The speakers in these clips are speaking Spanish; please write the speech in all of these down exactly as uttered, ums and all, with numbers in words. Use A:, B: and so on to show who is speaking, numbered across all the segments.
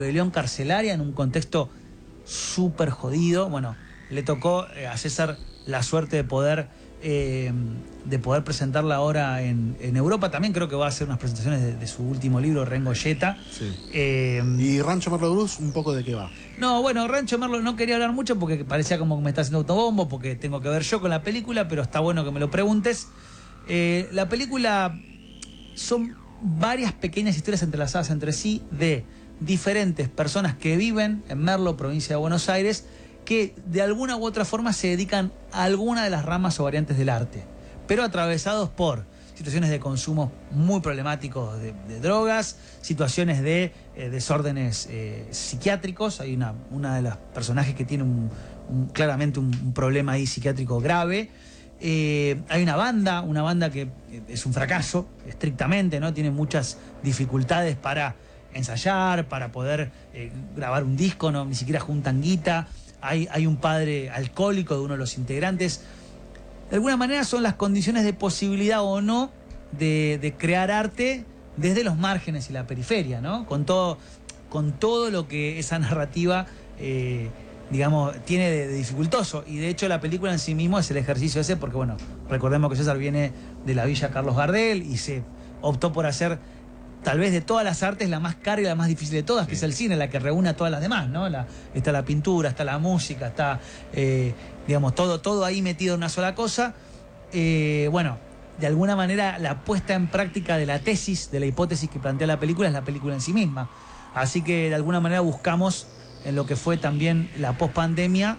A: rebelión carcelaria en un contexto súper jodido. Bueno, le tocó eh, a César la suerte de poder eh, de poder presentarla ahora en, en Europa. También creo que va a hacer unas presentaciones de, de su último libro, Rengoyeta.
B: Sí.
A: Eh,
B: ¿Y Rancho Merlo Cruz, un poco de qué va?
A: no, bueno, Rancho Merlo no quería hablar mucho porque parecía como que me está haciendo autobombo, porque tengo que ver yo con la película, pero está bueno que me lo preguntes. Eh, la película son varias pequeñas historias entrelazadas entre sí de diferentes personas que viven en Merlo, provincia de Buenos Aires, que de alguna u otra forma se dedican a alguna de las ramas o variantes del arte, pero atravesados por situaciones de consumo muy problemáticos de, de drogas, situaciones de eh, desórdenes eh, psiquiátricos. Hay una, una de las personajes que tiene un, un, claramente un, un problema ahí psiquiátrico grave. Eh, hay una banda, una banda que es un fracaso, estrictamente, ¿no? Tiene muchas dificultades para ensayar, para poder eh, grabar un disco, no, ni siquiera juntan guita. Hay, hay un padre alcohólico de uno de los integrantes. De alguna manera son las condiciones de posibilidad o no de, de crear arte desde los márgenes y la periferia, ¿no? Con todo, con todo lo que esa narrativa eh, digamos, tiene de, de dificultoso. Y de hecho la película en sí mismo es el ejercicio ese, porque bueno, recordemos que César viene de la Villa Carlos Gardel y se optó por hacer, tal vez de todas las artes, la más cara y la más difícil de todas, sí, que es el cine, la que reúne a todas las demás, ¿no? La, está la pintura, está la música, está, eh, digamos, todo, todo ahí metido en una sola cosa. Eh, bueno, de alguna manera la puesta en práctica de la tesis, de la hipótesis que plantea la película, es la película en sí misma. Así que de alguna manera buscamos, en lo que fue también la pospandemia,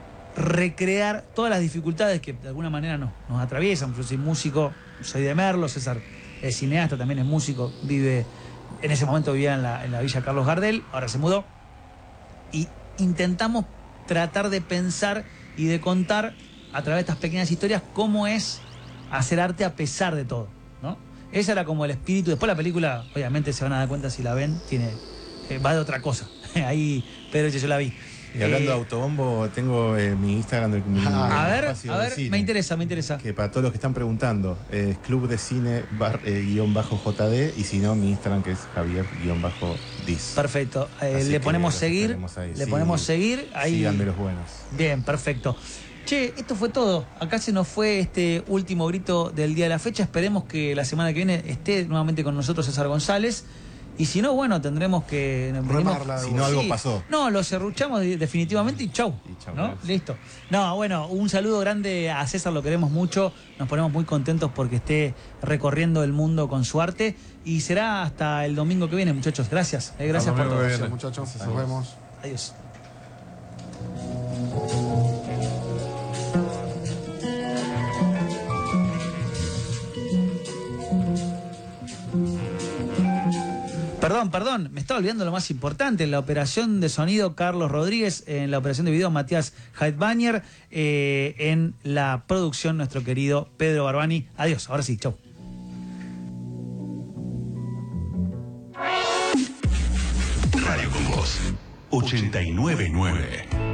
A: recrear todas las dificultades que de alguna manera nos, nos atraviesan. Yo soy músico, soy de Merlo, César es cineasta, también es músico, vive, en ese momento vivía en la, en la Villa Carlos Gardel, ahora se mudó, y intentamos tratar de pensar y de contar a través de estas pequeñas historias cómo es hacer arte a pesar de todo, ¿no? Ese era como el espíritu. Después la película, obviamente se van a dar cuenta si la ven, tiene eh, va de otra cosa. Ahí, Pedro, yo la vi.
C: Y hablando
A: eh,
C: de autobombo, tengo eh, mi Instagram del mi,
A: ah, a ver,
C: espacio
A: a ver,
C: de cine,
A: me interesa, me interesa.
C: que para todos los que están preguntando, es eh, Club de Cine bar, eh, guión bajo J D, y si no, mi Instagram, que es Javier guión bajo Diz.
A: Perfecto. Eh, le ponemos seguir, le
C: sí,
A: ponemos seguir. Ahí.
C: Síganme los buenos.
A: Bien, perfecto. Che, esto fue todo. Acá se nos fue este último grito del día de la fecha. Esperemos que la semana que viene esté nuevamente con nosotros César González. Y si no, bueno, tendremos que... Venimos,
C: si no, algo pasó.
A: No, lo cerruchamos definitivamente y chau.
C: Y chau,
A: ¿no?
C: gracias.
A: Listo. No, bueno, un saludo grande a César, lo queremos mucho. Nos ponemos muy contentos porque esté recorriendo el mundo con su arte. Y será hasta el domingo que viene, muchachos. Gracias. Eh, gracias por todo.
B: Gracias, muchachos. Nos vemos.
A: Adiós. Perdón, perdón, me estaba olvidando lo más importante. En la operación de sonido, Carlos Rodríguez. En la operación de video, Matías Heidbañer. Eh, en la producción, nuestro querido Pedro Barbani. Adiós, ahora sí, chau.
D: Radio con Voz ochenta y nueve punto nueve.